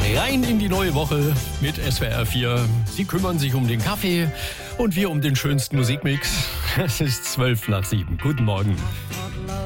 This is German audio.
Rein in die neue Woche mit SWR 4. Sie kümmern sich um den Kaffee und wir um den schönsten Musikmix. Es ist 7:12. Guten Morgen.